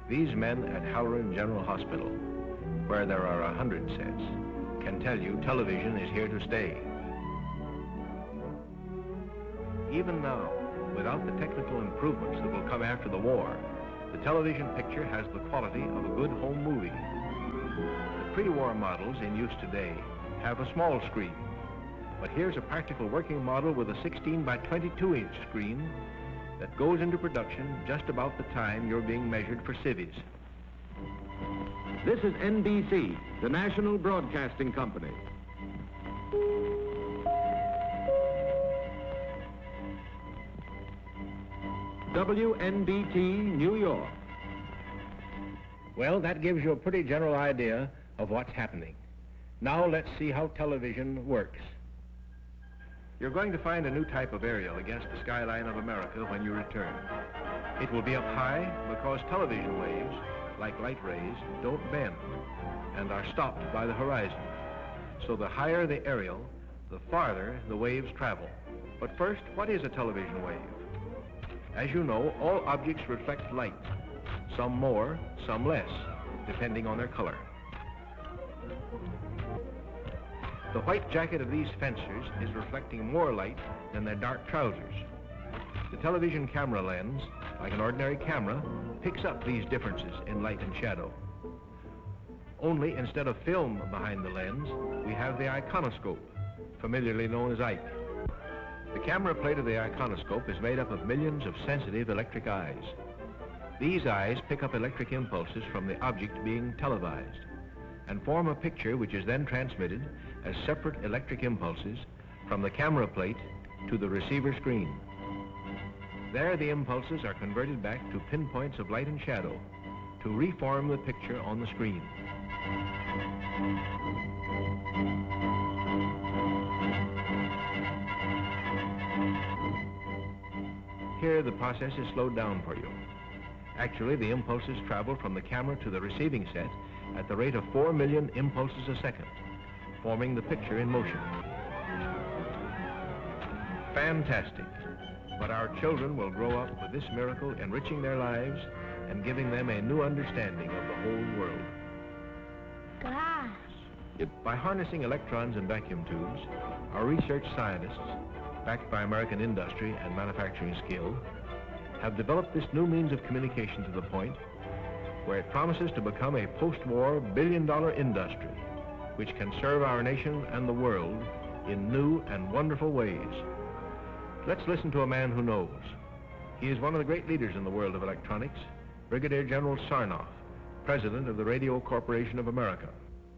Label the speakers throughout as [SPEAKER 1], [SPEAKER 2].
[SPEAKER 1] These men at Halloran General Hospital, where there are 100 sets, can tell you television is here to stay. Even now, without the technical improvements that will come after the war, the television picture has the quality of a good home movie. The pre-war models in use today have a small screen, but here's a practical working model with a 16 by 22-inch screen that goes into production just about the time you're being measured for civvies.
[SPEAKER 2] This is NBC, the National Broadcasting Company. WNBT, New York.
[SPEAKER 1] Well, that gives you a pretty general idea of what's happening. Now let's see how television works. You're going to find a new type of aerial against the skyline of America when you return. It will be up high because television waves, like light rays, don't bend and are stopped by the horizon. So the higher the aerial, the farther the waves travel. But first, what is a television wave? As you know, all objects reflect light, some more, some less, depending on their color. The white jacket of these fencers is reflecting more light than their dark trousers. The television camera lens, like an ordinary camera, picks up these differences in light and shadow. Only instead of film behind the lens, we have the iconoscope, familiarly known as Ike. The camera plate of the iconoscope is made up of millions of sensitive electric eyes. These eyes pick up electric impulses from the object being televised and form a picture which is then transmitted as separate electric impulses from the camera plate to the receiver screen. There, the impulses are converted back to pinpoints of light and shadow to reform the picture on the screen. Here, the process is slowed down for you. Actually, the impulses travel from the camera to the receiving set at the rate of 4 million impulses a second, forming the picture in motion. Fantastic. But our children will grow up with this miracle enriching their lives and giving them a new understanding of the whole world.
[SPEAKER 3] Gosh.
[SPEAKER 1] By harnessing electrons and vacuum tubes, our research scientists, backed by American industry and manufacturing skill, have developed this new means of communication to the point where it promises to become a post-war billion-dollar industry which can serve our nation and the world in new and wonderful ways. Let's listen to a man who knows. He is one of the great leaders in the world of electronics, Brigadier General Sarnoff, President of the Radio Corporation of America.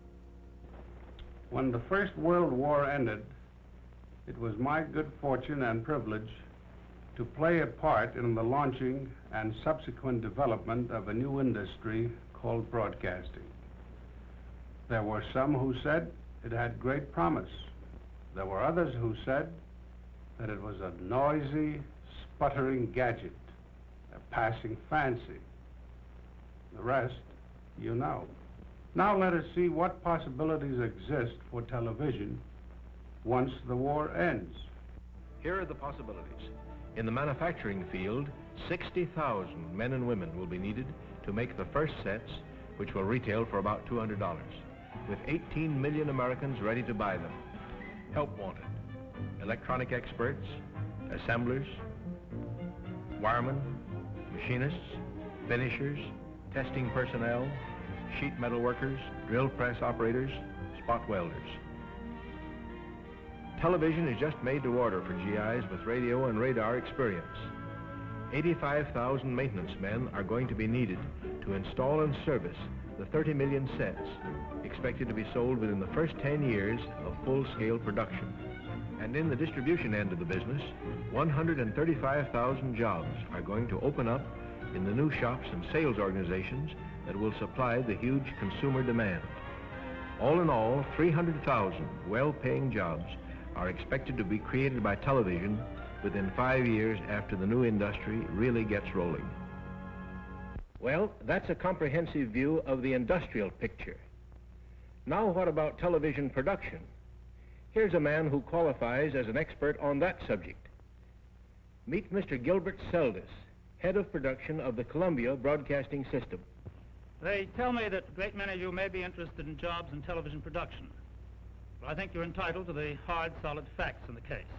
[SPEAKER 4] When the First World War ended, it was my good fortune and privilege to play a part in the launching and subsequent development of a new industry called broadcasting. There were some who said it had great promise. There were others who said that it was a noisy, sputtering gadget, a passing fancy. The rest, you know. Now let us see what possibilities exist for television once the war ends.
[SPEAKER 1] Here are the possibilities. In the manufacturing field, 60,000 men and women will be needed to make the first sets, which will retail for about $200, with 18 million Americans ready to buy them. Help wanted. Electronic experts, assemblers, wiremen, machinists, finishers, testing personnel, sheet metal workers, drill press operators, spot welders. Television is just made to order for GIs with radio and radar experience. 85,000 maintenance men are going to be needed to install and service the 30 million sets expected to be sold within the first 10 years of full-scale production. And in the distribution end of the business, 135,000 jobs are going to open up in the new shops and sales organizations that will supply the huge consumer demand. All in all, 300,000 well-paying jobs are expected to be created by television within 5 years after the new industry really gets rolling. Well, that's a comprehensive view of the industrial picture. Now what about television production? Here's a man who qualifies as an expert on that subject. Meet Mr. Gilbert Seldes, head of production of the Columbia Broadcasting System.
[SPEAKER 3] They tell me that a great many of you may be interested in jobs in television production. But I think you're entitled to the hard, solid facts in the case.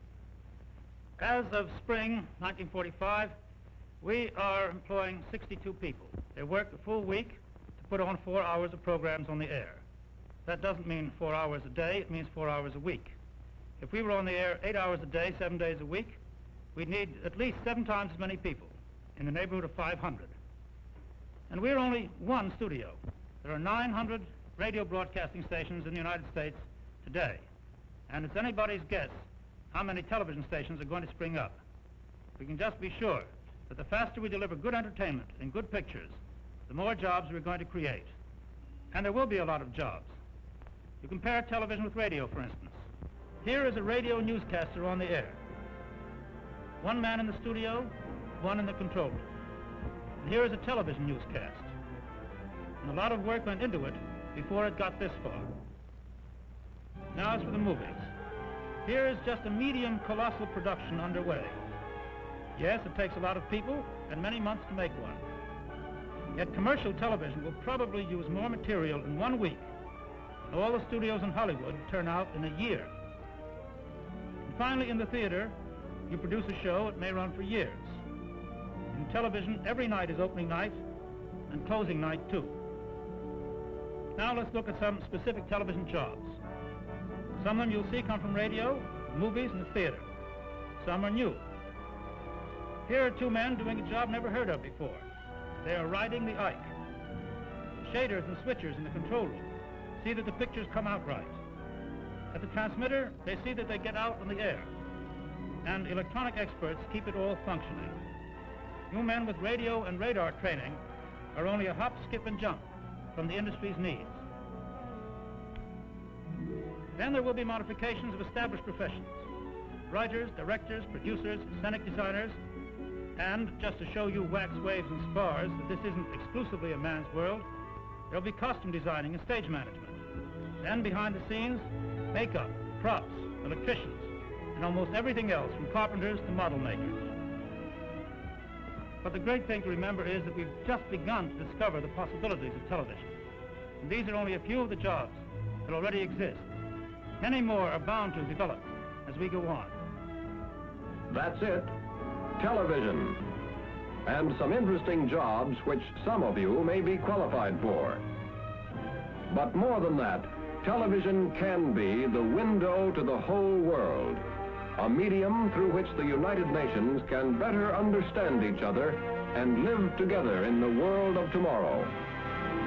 [SPEAKER 3] As of spring 1945, we are employing 62 people. They work a full week to put on 4 hours of programs on the air. That doesn't mean 4 hours a day, it means 4 hours a week. If we were on the air 8 hours a day, 7 days a week, we'd need at least 7 times as many people, in the neighborhood of 500. And we're only one studio. There are 900 radio broadcasting stations in the United States today. And it's anybody's guess how many television stations are going to spring up. We can just be sure that the faster we deliver good entertainment and good pictures, the more jobs we're going to create. And there will be a lot of jobs. You compare television with radio, for instance. Here is a radio newscaster on the air. One man in the studio, one in the control room. And here is a television newscast. And a lot of work went into it before it got this far. Now as for the movies. Here is just a medium colossal production underway. Yes, it takes a lot of people and many months to make one. Yet commercial television will probably use more material in 1 week than all the studios in Hollywood turn out in a year. And finally, in the theater, you produce a show, it may run for years. In television, every night is opening night and closing night too. Now let's look at some specific television jobs. Some of them you'll see come from radio, movies, and the theater. Some are new. Here are 2 men doing a job never heard of before. They are riding the Ike. The shaders and switchers in the control room see that the pictures come out right. At the transmitter, they see that they get out on the air. And electronic experts keep it all functioning. You men with radio and radar training are only a hop, skip, and jump from the industry's needs. Then there will be modifications of established professions. Writers, directors, producers, scenic designers, and just to show you wax, waves, and spars that this isn't exclusively a man's world, there'll be costume designing and stage management. Then behind the scenes, makeup, props, electricians, and almost everything else from carpenters to model makers. But the great thing to remember is that we've just begun to discover the possibilities of television. And these are only a few of the jobs that already exist. Many more are bound to develop as we go on.
[SPEAKER 5] That's it. Television. And some interesting jobs which some of you may be qualified for. But more than that, television can be the window to the whole world, a medium through which the United Nations can better understand each other and live together in the world of tomorrow.